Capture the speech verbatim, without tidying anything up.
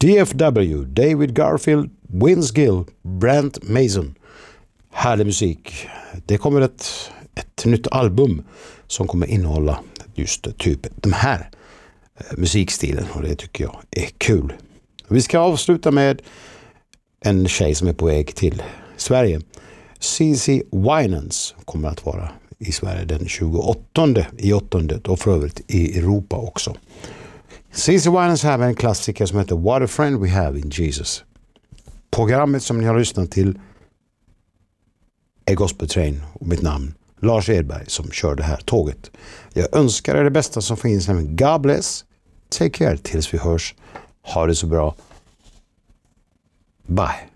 D F W, David Garfield, Vince Gill, Brent Mason. Härlig musik. Det kommer ett, ett nytt album som kommer innehålla just typ de här eh, musikstilen, och det tycker jag är kul. Vi ska avsluta med en tjej som är på väg till Sverige. C C Winans kommer att vara i Sverige den tjugoåttonde i åttonde och för övrigt i Europa också. C C Winans har en klassiker som heter What a Friend We Have in Jesus. Programmet som ni har lyssnat till är Gospel Train och mitt namn Lars Edberg som kör det här tåget. Jag önskar er det bästa som finns. God bless. Take care tills vi hörs. Ha det så bra. Bye.